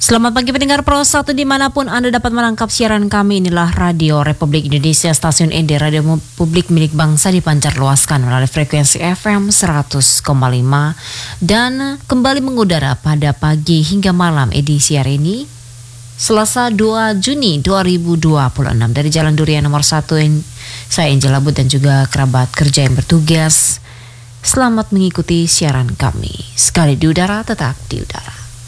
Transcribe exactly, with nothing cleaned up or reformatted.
Selamat pagi pendengar Pro satu dimanapun Anda dapat menangkap siaran kami. Inilah Radio Republik Indonesia, stasiun E D Radio Publik milik bangsa, dipancar luaskan melalui frekuensi F M seratus koma lima dan kembali mengudara pada pagi hingga malam edisi hari ini Selasa dua Juni dua ribu dua puluh enam dari Jalan Durian nomor satu. Saya Angela Bud dan juga kerabat kerja yang bertugas. Selamat mengikuti siaran kami. Sekali di udara, tetap di udara.